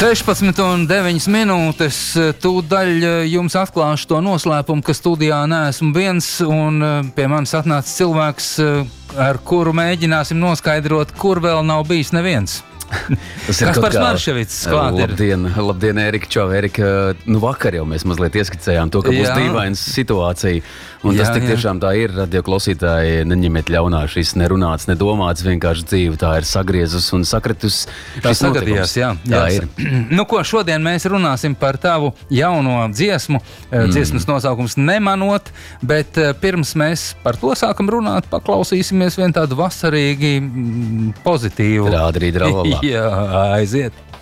16:09. Tūdaļ jums atklāšu to noslēpumu, ka studijā neesmu viens, un pie manis atnāca cilvēks, ar kuru mēģināsim noskaidrot, kur vēl nav bijis neviens. Kaspars Marševics klāt ir. Labdien, Erika, čau, Erika. Vakar jau mēs mazliet ieskicējām to, ka būs dīvains situācija. Un tas tik tiešām tā ir, radioklausītāji, neņemiet ļaunā, šis nerunāts, nedomāts, vienkārši dzīve tā ir sagriezus un sakritus. Tā sagadījās, jā. Ir. Nu ko, šodien mēs runāsim par tavu jauno dziesmu. Dziesmas nosaukums Nemanot, bet pirms mēs par to sākam runāt, paklausīsimies vien tādu vasarīgi pozitīvu. Rāda rīt ravalā. Jā, aiziet.